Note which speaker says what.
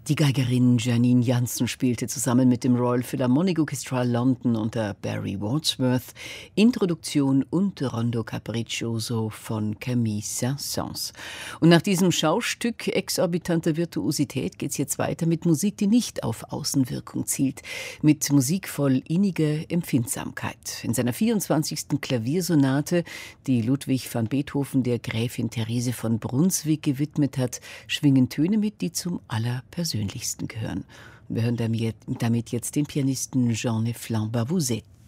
Speaker 1: Die Geigerin Janine Jansen spielte zusammen mit dem Royal Philharmonic Orchestra London unter Barry Wordsworth Introduktion und Rondo Capriccioso von Camille Saint-Saëns. Und nach diesem Schaustück exorbitanter Virtuosität geht's jetzt weiter mit Musik, die nicht auf Außenwirkung zielt, mit Musik voll inniger Empfindsamkeit. In seiner 24. Klaviersonate, die Ludwig van Beethoven der Gräfin Therese von Brunswick gewidmet hat, schwingen Töne mit, die zum allerpersönlichsten gehören. Wir hören damit jetzt den Pianisten Jean-Eflin Bavouzet.